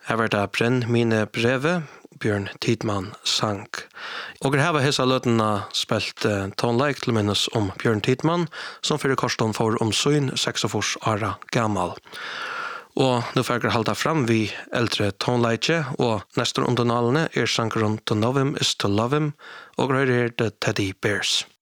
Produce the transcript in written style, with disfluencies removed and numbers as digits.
Her var det Brenn mine breve, Bjørn Tidman sang. Og her var hesa løtene spilt tonleik til minnes om Bjørn Tidman, som fyrir korston for om søyn 46 åra gammal. Og nu færger halda fram vi eldre tonleikje, og nestor undernalene sangeren To Know Him Is To Love Him, og høyre The Teddy Bears.